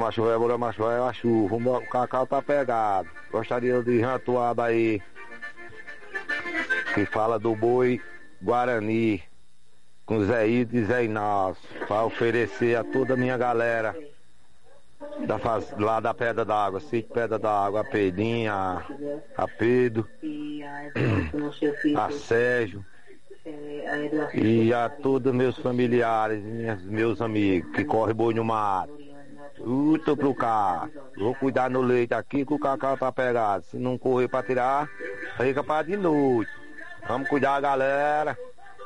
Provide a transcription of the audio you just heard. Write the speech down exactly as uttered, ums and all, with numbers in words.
macho velho, bora macho velho, a chuva, o cacau tá pegado. Gostaria de uma toada aí que fala do boi Guarani com Zé Ido e Zé Inácio, para oferecer a toda a minha galera da faz, lá da Pedra d'Água, sítio Pedra d'Água, a Pedrinha, a, a Pedro, a Sérgio e a todos meus familiares e meus amigos que correm boi no mato. Uh, tô pro carro, vou cuidar no leite aqui que o cacau tá pegado. Se não correr pra tirar, fica para de noite. Vamos cuidar, galera.